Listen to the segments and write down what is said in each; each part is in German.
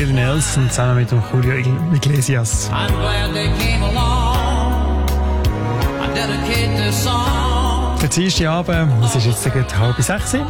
Willie Nelson zusammen mit dem Julio Iglesias. I'm glad they came along. I dedicate this song. Der Dienstag Abend, es ist jetzt gegen 5:30.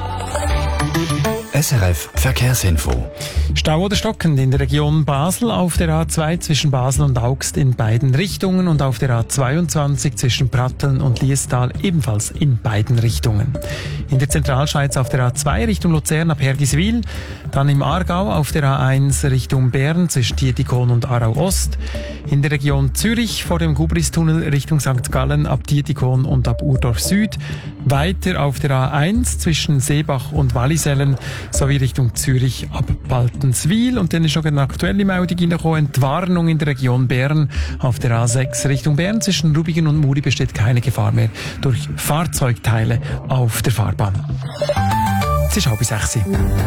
SRF Verkehrsinfo. Stau oder stockend in der Region Basel auf der A2 zwischen Basel und Augst in beiden Richtungen und auf der A22 zwischen Pratteln und Liestal ebenfalls in beiden Richtungen. In der Zentralschweiz auf der A2 Richtung Luzern ab Hergiswil, dann im Aargau auf der A1 Richtung Bern zwischen Dietikon und Aarau Ost, in der Region Zürich vor dem Gubristunnel Richtung St. Gallen ab Dietikon und ab Urdorf Süd, weiter auf der A1 zwischen Seebach und Wallisellen sowie Richtung Zürich ab Baltenswil. Und dann ist noch eine aktuelle Meldung reingekommen. Entwarnung in der Region Bern. Auf der A6 Richtung Bern zwischen Rubigen und Muri besteht keine Gefahr mehr durch Fahrzeugteile auf der Fahrbahn. Es ist 5:30.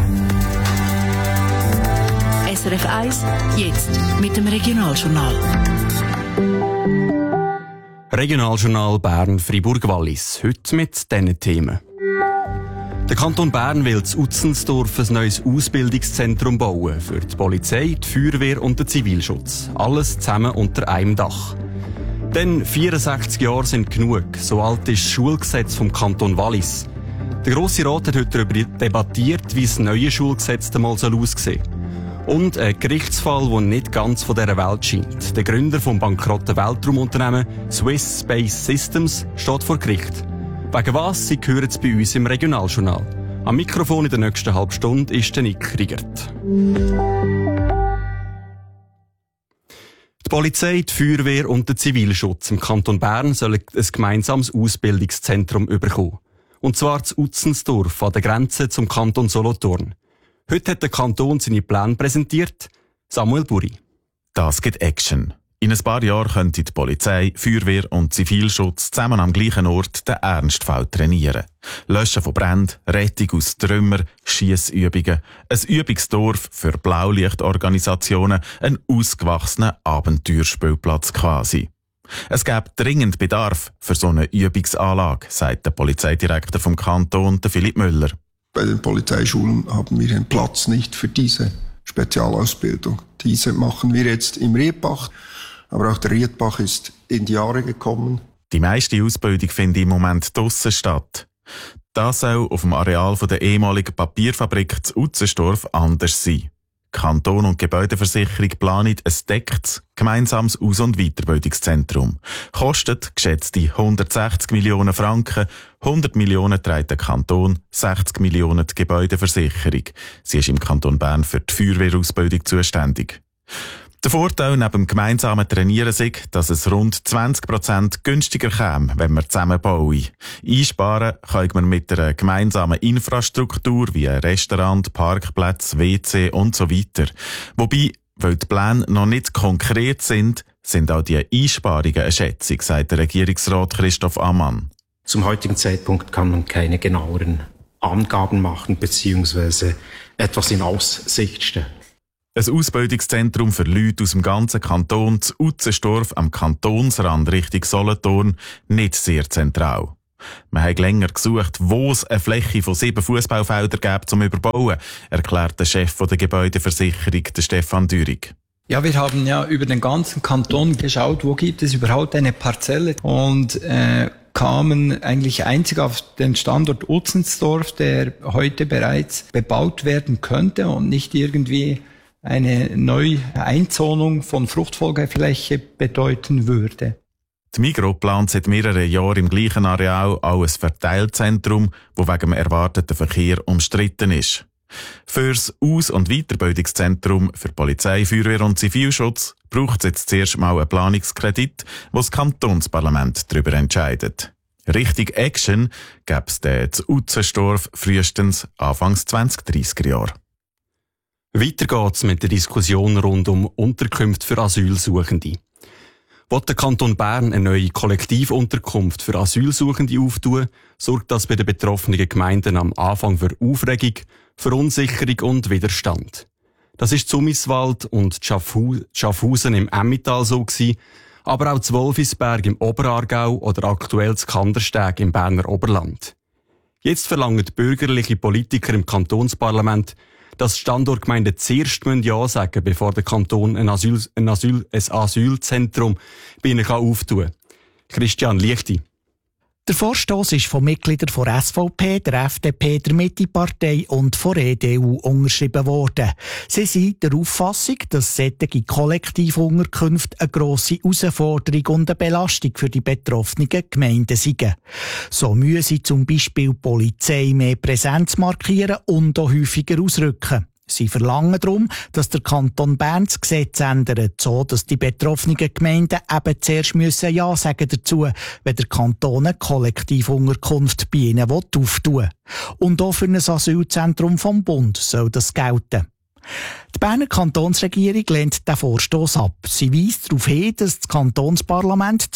SRF 1, jetzt mit dem Regionaljournal. Regionaljournal Bern-Fribourg-Wallis. Heute mit diesen Themen. Der Kanton Bern will in Utzensdorf ein neues Ausbildungszentrum bauen für die Polizei, die Feuerwehr und den Zivilschutz. Alles zusammen unter einem Dach. Denn 64 Jahre sind genug. So alt ist das Schulgesetz vom Kanton Wallis. Der Grosse Rat hat heute darüber debattiert, wie das neue Schulgesetz einmal aussehen soll. Und ein Gerichtsfall, der nicht ganz von dieser Welt scheint. Der Gründer vom bankrotten Weltraumunternehmen Swiss Space Systems steht vor Gericht. Wegen was? Sie hören es bei uns im Regionaljournal. Am Mikrofon in der nächsten halben Stunde ist der Nick Riegert. Die Polizei, die Feuerwehr und der Zivilschutz im Kanton Bern sollen ein gemeinsames Ausbildungszentrum bekommen. Und zwar zu Utzensdorf an der Grenze zum Kanton Solothurn. Heute hat der Kanton seine Pläne präsentiert. Samuel Buri. Das gibt Action. In ein paar Jahren könnte die Polizei, Feuerwehr und Zivilschutz zusammen am gleichen Ort den Ernstfall trainieren. Löschen von Bränden, Rettung aus Trümmern, Schiessübungen, ein Übungsdorf für Blaulichtorganisationen, ein ausgewachsener Abenteuerspielplatz quasi. Es gäbe dringend Bedarf für so eine Übungsanlage, sagt der Polizeidirektor vom Kanton, Philipp Müller. Bei den Polizeischulen haben wir den Platz nicht für diese Spezialausbildung. Diese machen wir jetzt im Riedbach. Aber auch der Riedbach ist in die Jahre gekommen. Die meiste Ausbildung findet im Moment draussen statt. Das soll auf dem Areal der ehemaligen Papierfabrik zu Utzensdorf anders sein. Kanton und Gebäudeversicherung planen ein decktes, gemeinsames Aus- und Weiterbildungszentrum. Kostet geschätzte 160 Millionen Franken, 100 Millionen trägt der Kanton, 60 Millionen die Gebäudeversicherung. Sie ist im Kanton Bern für die Feuerwehrausbildung zuständig. Der Vorteil neben dem gemeinsamen Trainieren ist, dass es rund 20% günstiger käme, wenn wir zusammen bauen. Einsparen kann man mit einer gemeinsamen Infrastruktur wie ein Restaurant, Parkplatz, WC und so weiter. Wobei, weil die Pläne noch nicht konkret sind auch die Einsparungen eine Schätzung, sagt der Regierungsrat Christoph Ammann. Zum heutigen Zeitpunkt kann man keine genaueren Angaben machen bzw. etwas in Aussicht stellen. Ein Ausbildungszentrum für Leute aus dem ganzen Kanton zu Utzensdorf am Kantonsrand Richtung Solothurn nicht sehr zentral. Wir haben länger gesucht, wo es eine Fläche von 7 Fußballfeldern gibt zum Überbauen, erklärt der Chef der Gebäudeversicherung, der Stefan Dürig. Ja, wir haben ja über den ganzen Kanton geschaut, wo gibt es überhaupt eine Parzelle und kamen eigentlich einzig auf den Standort Utzensdorf, der heute bereits bebaut werden könnte und nicht irgendwie eine Neueinzonung von Fruchtfolgefläche bedeuten würde. Die Migros plant seit mehreren Jahren im gleichen Areal auch ein Verteilzentrum, das wegen dem erwarteten Verkehr umstritten ist. Fürs Aus- und Weiterbildungszentrum für Polizei, Feuerwehr und Zivilschutz braucht es jetzt zuerst mal einen Planungskredit, wo das Kantonsparlament darüber entscheidet. Richtig Action gäbe es dann zu Utzensdorf frühestens Anfangs 2030er Jahre. Weiter geht's mit der Diskussion rund um Unterkünfte für Asylsuchende. Will der Kanton Bern eine neue Kollektivunterkunft für Asylsuchende auftun, sorgt das bei den betroffenen Gemeinden am Anfang für Aufregung, Verunsicherung und Widerstand. Das ist Zummiswald und Schaffhausen im Emmental so gewesen, aber auch Wolfisberg im Oberaargau oder aktuell Kandersteg im Berner Oberland. Jetzt verlangen bürgerliche Politiker im Kantonsparlament, dass Standortgemeinden zuerst Ja sagen, bevor der Kanton ein Asylzentrum bei ihnen auftun kann. Christian Liechti. Der Vorstoss ist von Mitgliedern der SVP, der FDP, der Mitte-Partei und der EDU unterschrieben worden. Sie sind der Auffassung, dass solche Kollektivunterkünfte eine grosse Herausforderung und eine Belastung für die betroffenen Gemeinden sind. So müsse zum Beispiel die Polizei mehr Präsenz markieren und auch häufiger ausrücken. Sie verlangen darum, dass der Kanton Bern das Gesetz ändert, so dass die betroffenen Gemeinden eben zuerst Ja sagen dazu, wenn der Kanton eine Kollektivunterkunft bei ihnen auftun will. Und auch für ein Asylzentrum vom Bund soll das gelten. Die Berner Kantonsregierung lehnt den Vorstoss ab. Sie weist darauf hin, dass das Kantonsparlament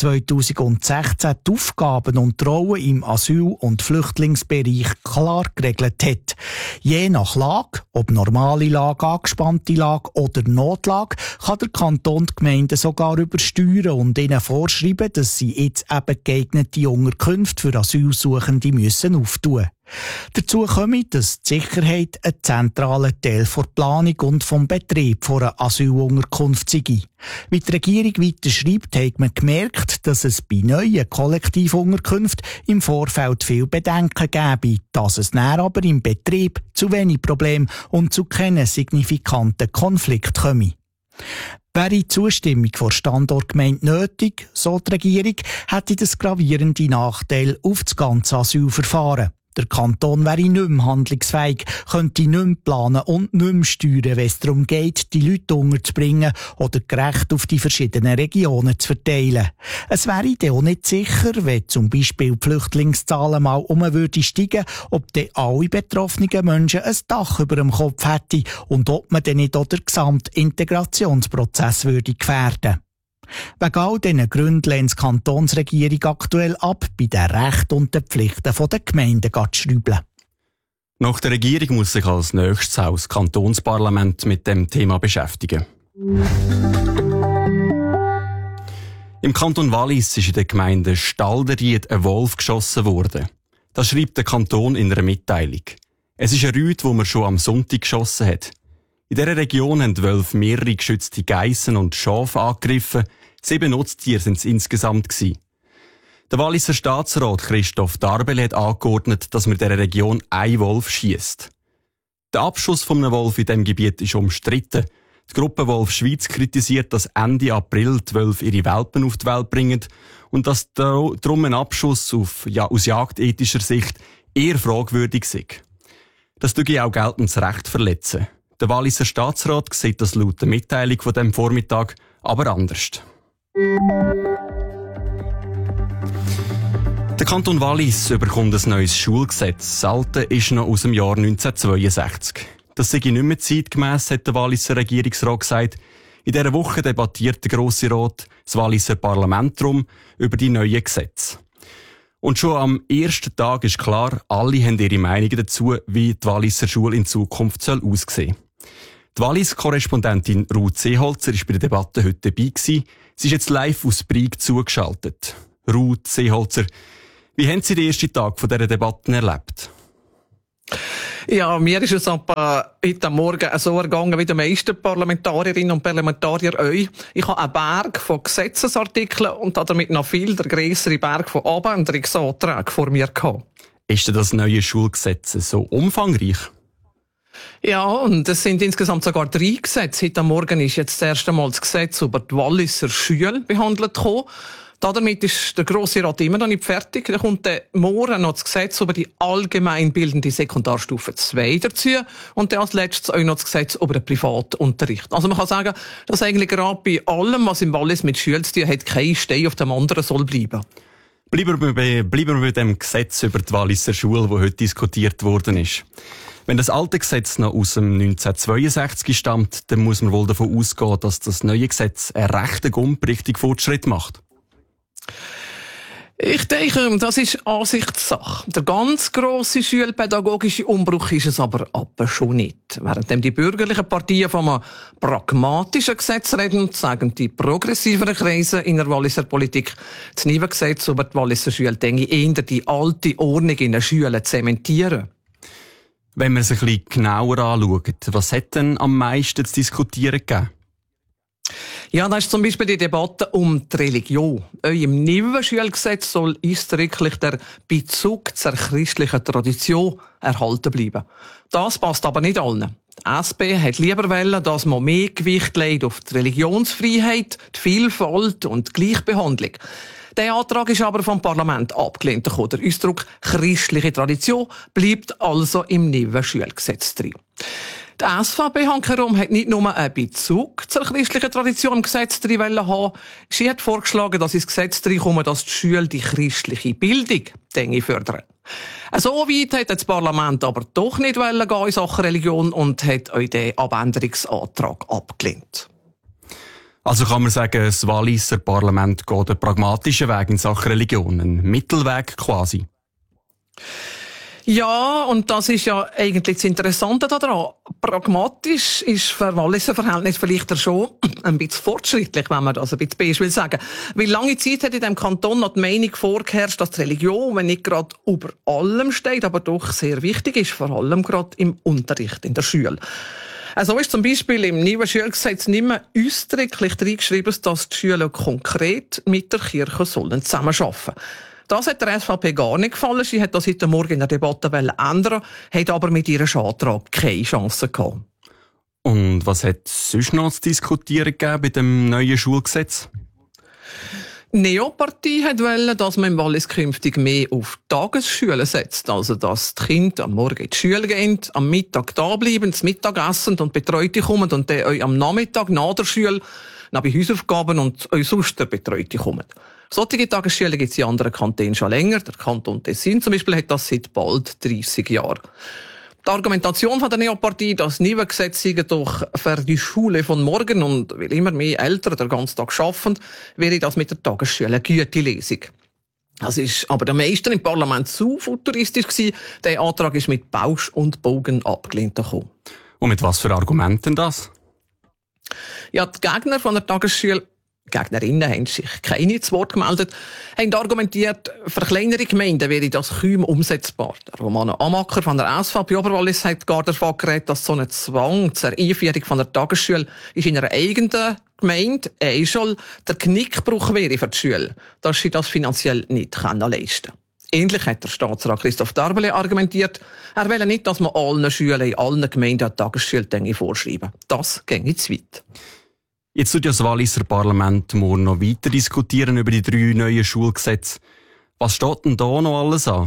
2016 die Aufgaben und die Rollen im Asyl- und Flüchtlingsbereich klar geregelt hat. Je nach Lage, ob normale Lage, angespannte Lage oder Notlage, kann der Kanton die Gemeinden sogar übersteuern und ihnen vorschreiben, dass sie jetzt eben geeignete Unterkünfte für Asylsuchende müssen auftun. Dazu kommt, dass die Sicherheit ein zentraler Teil der Planung und vom Betrieb einer Asylunterkunft sei. Wie die Regierung weiter schreibt, hat man gemerkt, dass es bei neuen Kollektivunterkünften im Vorfeld viel Bedenken gäbe, dass es dann aber im Betrieb zu wenig Probleme und zu keinen signifikanten Konflikten komme. Wäre Zustimmung der Standortgemeinde nötig, so die Regierung, hätte das gravierende Nachteil auf das ganze Asylverfahren. Der Kanton wäre nicht mehr handlungsfähig, könnte nicht mehr planen und nicht mehr steuern, wenn es darum geht, die Leute unterzubringen oder gerecht auf die verschiedenen Regionen zu verteilen. Es wäre dann auch nicht sicher, wenn zum Beispiel die Flüchtlingszahlen mal steigen, ob dann alle betroffenen Menschen ein Dach über dem Kopf hätten und ob man dann nicht auch den gesamten Integrationsprozess würde gefährden. Wegen all diesen Gründen lehnt die Kantonsregierung aktuell ab, bei den Rechten und den Pflichten der Gemeinden zu schrauben. Nach der Regierung muss sich als nächstes auch das Kantonsparlament mit dem Thema beschäftigen. Im Kanton Wallis ist in der Gemeinde Stalderried ein Wolf geschossen worden. Das schreibt der Kanton in einer Mitteilung. Es ist ein Rüd, wo man schon am Sonntag geschossen hat. In dieser Region haben die Wölfe mehrere geschützte Geissen und Schafe angegriffen. 7 Nutztiere sind es insgesamt gewesen. Der Walliser Staatsrat Christoph Darbeli hat angeordnet, dass man in dieser Region einen Wolf schiesst. Der Abschuss von einem Wolf in diesem Gebiet ist umstritten. Die Gruppe Wolf Schweiz kritisiert, dass Ende April die Wölfe ihre Welpen auf die Welt bringen und dass darum ein Abschuss aus jagdethischer Sicht eher fragwürdig sei. Das tue auch geltendes Recht verletzen. Der Walliser Staatsrat sieht das laut der Mitteilung von diesem Vormittag aber anders. Der Kanton Wallis bekommt ein neues Schulgesetz. Das alte ist noch aus dem Jahr 1962. Das sei nicht mehr zeitgemäss, hat der Walliser Regierungsrat gesagt. In dieser Woche debattiert der Grosse Rat, das Walliser Parlament darum, über die neuen Gesetze. Und schon am ersten Tag ist klar, alle haben ihre Meinungen dazu, wie die Walliser Schule in Zukunft aussehen soll. Die Wallis-Korrespondentin Ruth Seeholzer war bei der Debatte heute dabei gewesen. Sie ist jetzt live aus Brieg zugeschaltet. Ruth Seeholzer, wie haben Sie den ersten Tag von dieser Debatte erlebt? Ja, mir ist es aber heute Morgen so ergangen wie den meisten Parlamentarierinnen und Parlamentarier euch. Ich habe einen Berg von Gesetzesartikeln und damit noch viel der grössere Berg von Abänderungsanträgen vor mir gehabt. Ist denn das neue Schulgesetz so umfangreich? Ja, und es sind insgesamt sogar 3 Gesetze. Heute Morgen ist jetzt das erste Mal das Gesetz über die Walliser Schule behandelt gekommen. Damit ist der Grosse Rat immer noch nicht fertig. Da kommt morgen noch das Gesetz über die allgemeinbildende Sekundarstufe 2 dazu. Und dann als letztes auch noch das Gesetz über den Privatunterricht. Also man kann sagen, dass eigentlich gerade bei allem, was im Wallis mit Schule zu tun hat, kein Stein auf dem anderen soll bleiben. Bleiben wir bei dem Gesetz über die Walliser Schule, das heute diskutiert worden ist. Wenn das alte Gesetz noch aus dem 1962 stammt, dann muss man wohl davon ausgehen, dass das neue Gesetz einen rechten Gump-richtigen Fortschritt macht. Ich denke, das ist Ansichtssache. Der ganz grosse schulpädagogische Umbruch ist es aber schon nicht. Während die bürgerlichen Partien von einem pragmatischen Gesetz reden, sagen die progressiveren Kreise in der Walliser Politik, das neue Gesetz über die Walliser Schule denke ich eher die alte Ordnung in den Schulen zementieren. Wenn wir es ein bisschen genauer anschauen, was hat denn am meisten zu diskutieren gegeben? Ja, das ist zum Beispiel die Debatte um die Religion. Im neuen Schulgesetz soll ausdrücklich der Bezug zur christlichen Tradition erhalten bleiben. Das passt aber nicht allen. Die SP hat lieber wollen, dass man mehr Gewicht legt auf die Religionsfreiheit, die Vielfalt und die Gleichbehandlung. Der Antrag ist aber vom Parlament abgelehnt. Der Ausdruck christliche Tradition bleibt also im neuen Schulgesetz drin. Die SVP hankerum hat nicht nur einen Bezug zur christlichen Tradition im Gesetz drin haben. Sie hat vorgeschlagen, dass ins Gesetz reinkommt, dass die Schule die christliche Bildung fördern. So weit hat das Parlament aber doch nicht gehen in Sachen Religion und hat euch den Abänderungsantrag abgelehnt. Also kann man sagen, das Walliser Parlament geht einen pragmatischen Weg in Sachen Religion, einen Mittelweg quasi. Ja, und das ist ja eigentlich das Interessante daran. Pragmatisch ist für Walliser Verhältnis vielleicht schon ein bisschen fortschrittlich, wenn man das ein bisschen böse will sagen. Weil lange Zeit hat in diesem Kanton noch die Meinung vorgeherrscht, dass die Religion, wenn nicht gerade über allem steht, aber doch sehr wichtig ist, vor allem gerade im Unterricht in der Schule. Also ist zum Beispiel im neuen Schulgesetz nicht mehr ausdrücklich reingeschrieben, dass die Schulen konkret mit der Kirche zusammenarbeiten sollen. Das hat der SVP gar nicht gefallen. Sie hat das heute Morgen in der Debatte ändern, hat aber mit ihrem Antrag keine Chance gehabt. Und was hat es sonst noch zu diskutieren gegeben bei dem neuen Schulgesetz? Die Neopartie hat wollen, dass man im Wallis künftig mehr auf Tagesschulen setzt. Also, dass die Kinder am Morgen in die Schule gehen, am Mittag da bleiben, das Mittagessen und Betreute kommen und dann euch am Nachmittag nach der Schule nach bei Hausaufgaben und euch sonst der Betreute kommen. Solche Tagesschulen gibt es in anderen Kantonen schon länger. Der Kanton Tessin zum Beispiel hat das seit bald 30 Jahren. Die Argumentation von der Neopartie, das neue Gesetz sei doch für die Schule von morgen und weil immer mehr Eltern den ganzen Tag arbeiten, wäre das mit der Tagesschule eine gute Lesung. Das ist aber der meisten im Parlament zu futuristisch gewesen. Der Antrag ist mit Bausch und Bogen abgelehnt gekommen. Und mit was für Argumenten das? Ja, die Gegner von der Tagesschule, Gegnerinnen haben sich keine zu Wort gemeldet, haben argumentiert, für kleinere Gemeinden wäre das kaum umsetzbar. Der Romano Amacker von der SVP Oberwallis hat gar davon geredet, dass so ein Zwang zur Einführung von der Tagesschule ist in einer eigenen Gemeinde, Eischol, der Knickbruch wäre für die Schule, dass sie das finanziell nicht leisten können. Ähnlich hat der Staatsrat Christoph Darbele argumentiert, er will nicht, dass man allen Schulen in allen Gemeinden eine Tagesschule vorschreiben. Das ginge zu weit. Jetzt wird ja das Walliser Parlament morgen noch weiter diskutieren über die 3 neuen Schulgesetze. Was steht denn da noch alles an?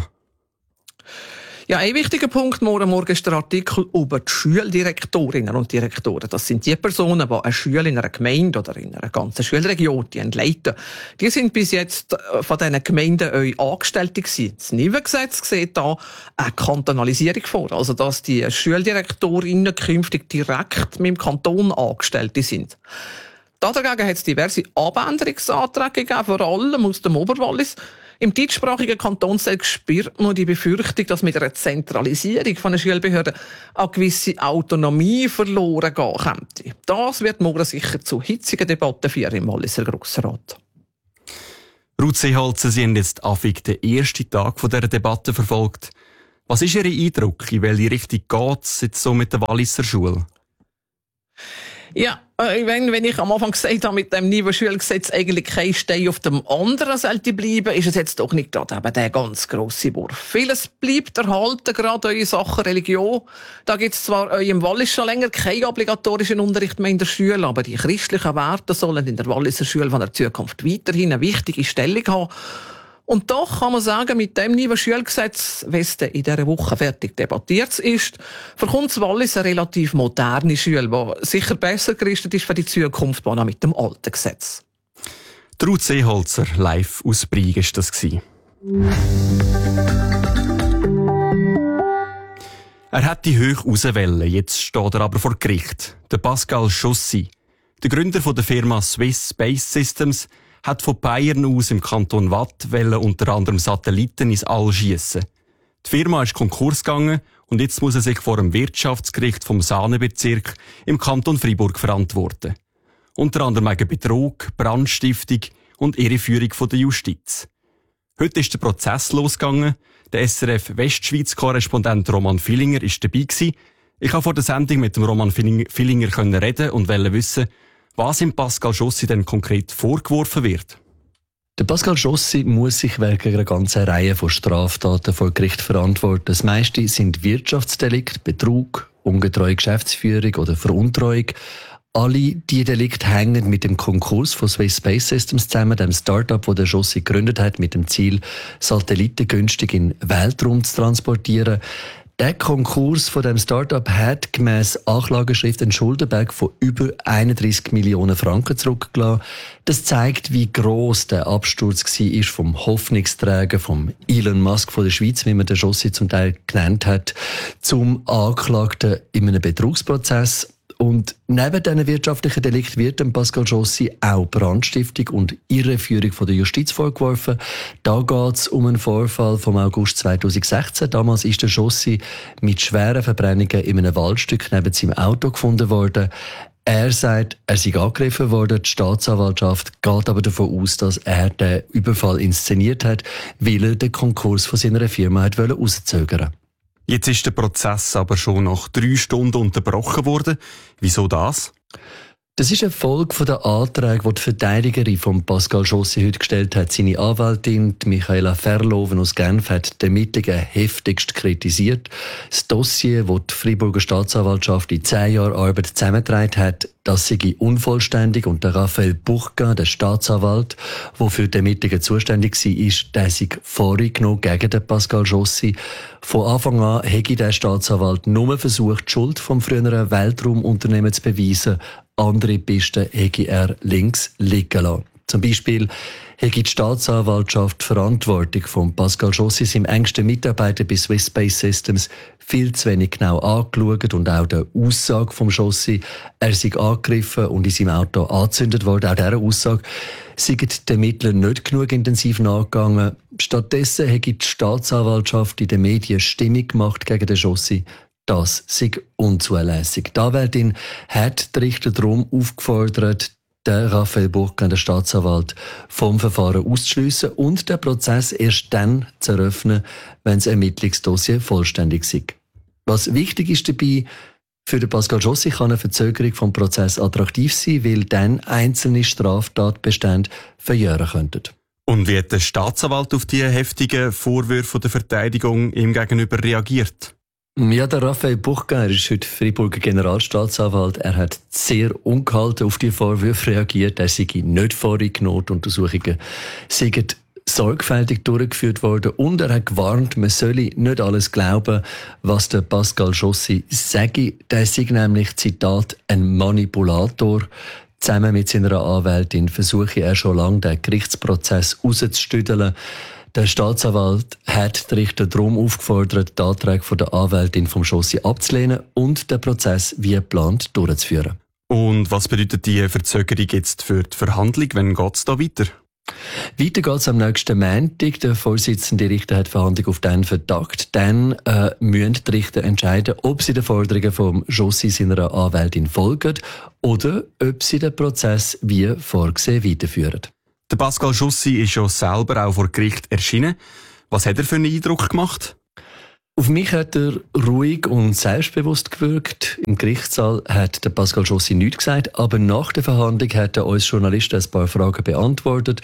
Ja, ein wichtiger Punkt morgen ist der Artikel über die Schuldirektorinnen und Direktoren. Das sind die Personen, die eine Schule in einer Gemeinde oder in einer ganzen Schulregion leiten. Die sind bis jetzt von diesen Gemeinden Angestellte gewesen. Das neue Gesetz sieht da eine Kantonalisierung vor. Also, dass die Schuldirektorinnen künftig direkt mit dem Kanton Angestellte sind. Dagegen hat es diverse Abänderungsanträge gegeben, vor allem aus dem Oberwallis. Im deutschsprachigen Kantonsteil spürt man die Befürchtung, dass mit einer Zentralisierung von den Schulbehörden eine gewisse Autonomie verloren gehen könnte. Das wird morgen sicher zu hitzigen Debatten führen im Walliser Grossrat. Ruth Seeholzer, Sie haben jetzt affig den ersten Tag dieser Debatte verfolgt. Was ist Ihr Eindruck? In welche Richtung geht es jetzt so mit der Walliser Schule? Ja, wenn ich am Anfang gesagt habe, mit dem neuen Schulgesetz eigentlich kein Stein auf dem anderen sollte bleiben, ist es jetzt doch nicht gerade eben der ganz grosse Wurf. Vieles bleibt erhalten, gerade in Sachen Religion. Da gibt es zwar im Wallis schon länger keinen obligatorischen Unterricht mehr in der Schule, aber die christlichen Werte sollen in der Walliser Schule von der Zukunft weiterhin eine wichtige Stellung haben. Und doch kann man sagen, mit dem neuen Schulgesetz, wie es in dieser Woche fertig debattiert ist, verkommt das Wallis eine relativ moderne Schule, die sicher besser gerüstet ist für die Zukunft als mit dem alten Gesetz. Ruth Seeholzer, live aus Brieg war das. Er hat die hoch rauswählen, jetzt steht er aber vor Gericht. Der Pascal Chaussy, der Gründer der Firma Swiss Space Systems, hat von Bayern aus im Kanton Watt unter anderem Satelliten ins All schiessen. Die Firma ist Konkurs gegangen und jetzt muss er sich vor dem Wirtschaftsgericht vom Saanebezirk im Kanton Freiburg verantworten. Unter anderem wegen Betrug, Brandstiftung und Irreführung von der Justiz. Heute ist der Prozess losgegangen. Der SRF-Westschweiz-Korrespondent Roman Villinger war dabei. Ich konnte vor der Sendung mit dem Roman Villinger reden und wollte wissen, was ihm Pascal Jossy denn konkret vorgeworfen wird. Der Pascal Jossy muss sich wegen einer ganzen Reihe von Straftaten vor Gericht verantworten. Das meiste sind Wirtschaftsdelikte, Betrug, ungetreue Geschäftsführung oder Veruntreuung. Alle diese Delikte hängen mit dem Konkurs von Swiss Space Systems zusammen, dem Start-up, das der Jossy gegründet hat, mit dem Ziel, Satelliten günstig in den Weltraum zu transportieren. Der Konkurs von dem Start-up hat gemäss Anklageschrift einen Schuldenberg von über 31 Millionen Franken zurückgelassen. Das zeigt, wie gross der Absturz war vom Hoffnungsträger, vom Elon Musk von der Schweiz, wie man den Jossy zum Teil genannt hat, zum Angeklagten in einem Betrugsprozess. Und neben diesen wirtschaftlichen Delikten wird dem Pascal Jossy auch Brandstiftung und Irreführung von der Justiz vorgeworfen. Da geht es um einen Vorfall vom August 2016. Damals ist der Jossy mit schweren Verbrennungen in einem Waldstück neben seinem Auto gefunden worden. Er sagt, er sei angegriffen worden. Die Staatsanwaltschaft geht aber davon aus, dass er den Überfall inszeniert hat, weil er den Konkurs von seiner Firma herauszögern wollte. Jetzt ist der Prozess aber schon nach 3 Stunden unterbrochen worden. Wieso das? Das ist eine Folge der Anträge, die die Verteidigerin von Pascal Jossy heute gestellt hat. Seine Anwältin, Michaela Verloven aus Genf, hat die Ermittlungen heftigst kritisiert. Das Dossier, das die Freiburger Staatsanwaltschaft in 10 Jahren Arbeit zusammengetragen hat, das sei unvollständig und der Raphael Buchka, der Staatsanwalt, der für die Ermittlungen zuständig war, der sei vorgenommen gegen den Pascal Jossy. Von Anfang an hätte der Staatsanwalt nur versucht, die Schuld vom früheren Weltraumunternehmen zu beweisen. Andere Pisten hätte er links liegen lassen. Zum Beispiel hätte die Staatsanwaltschaft die Verantwortung von Pascal Jossy, seinem engsten Mitarbeiter bei Swiss Space Systems, viel zu wenig genau angeschaut und auch der Aussage vom Jossy, er sei angegriffen und in seinem Auto angezündet worden, auch dieser Aussage, sind die Ermittler nicht genug intensiv nachgegangen. Stattdessen hätte die Staatsanwaltschaft in den Medien Stimmung gemacht gegen den Jossy. Das sei unzulässig. Die Anwältin hat die Richter darum aufgefordert, den Raphael Buchka, den Staatsanwalt, vom Verfahren auszuschliessen und den Prozess erst dann zu eröffnen, wenn das Ermittlungsdossier vollständig sei. Was wichtig ist dabei, für den Pascal Jossy kann eine Verzögerung vom Prozess attraktiv sein, weil dann einzelne Straftatbestände verjähren könnten. Und wie hat der Staatsanwalt auf die heftigen Vorwürfe der Verteidigung ihm gegenüber reagiert? Ja, der Raphael Buchka, er ist heute Freiburger Generalstaatsanwalt. Er hat sehr ungehalten auf die Vorwürfe reagiert. Er sei nicht vorgenommen. Untersuchungen seien sorgfältig durchgeführt worden. Und er hat gewarnt, man solle nicht alles glauben, was der Pascal Jossy sage. Der sei nämlich, Zitat, ein Manipulator. Zusammen mit seiner Anwältin versuche er schon lange, den Gerichtsprozess rauszustüdeln. Der Staatsanwalt hat die Richter darum aufgefordert, die Anträge der Anwältin vom Jossy abzulehnen und den Prozess wie geplant durchzuführen. Und was bedeutet die Verzögerung jetzt für die Verhandlung? Wann geht es da weiter? Weiter geht es am nächsten Montag. Der Vorsitzende Richter hat die Verhandlung auf den vertagt. Dann müssen die Richter entscheiden, ob sie den Forderungen vom Jossy seiner Anwältin folgen oder ob sie den Prozess wie vorgesehen weiterführen. Der Pascal Jossy ist ja selber auch vor Gericht erschienen. Was hat er für einen Eindruck gemacht? Auf mich hat er ruhig und selbstbewusst gewirkt. Im Gerichtssaal hat der Pascal Jossy nichts gesagt, aber nach der Verhandlung hat er uns Journalisten ein paar Fragen beantwortet.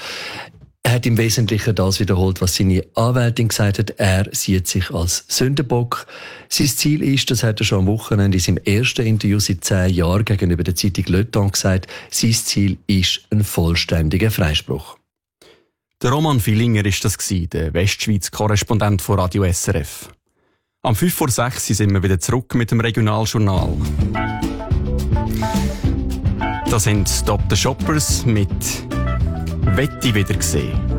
Er hat im Wesentlichen das wiederholt, was seine Anwältin gesagt hat. Er sieht sich als Sündenbock. Sein Ziel ist, das hat er schon am Wochenende in seinem ersten Interview seit 10 Jahren gegenüber der Zeitung Le Temps gesagt, sein Ziel ist ein vollständiger Freispruch. Der Roman Villinger war das, der Westschweiz-Korrespondent von Radio SRF. Am 5:06 sind wir wieder zurück mit dem Regionaljournal. Das sind Stop the Shoppers mit «Wetti wieder gesehen».